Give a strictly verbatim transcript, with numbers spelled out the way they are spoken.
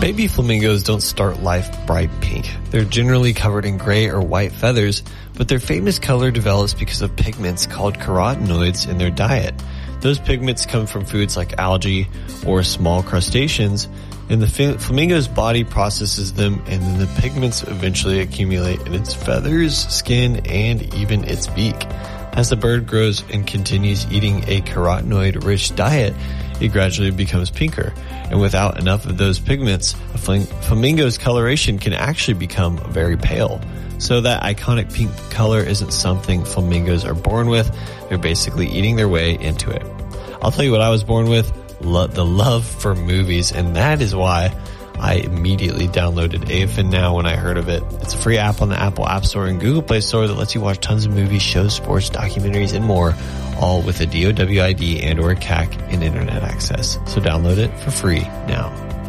Baby flamingos don't start life bright pink. They're generally covered in gray or white feathers, but their famous color develops because of pigments called carotenoids in their diet. Those pigments come from foods like algae or small crustaceans, and the flamingo's body processes them, and then the pigments eventually accumulate in its feathers, skin, and even its beak. As the bird grows and continues eating a carotenoid-rich diet, it gradually becomes pinker. And without enough of those pigments, a flamingo's coloration can actually become very pale. So that iconic pink color isn't something flamingos are born with. They're basically eating their way into it. I'll tell you what I was born with, lo- the love for movies, and that is why I immediately downloaded A F N Now when I heard of it. It's a free app on the Apple App Store and Google Play Store that lets you watch tons of movies, shows, sports, documentaries, and more, all with a D O W I D and or a C A C and internet access. So download it for free now.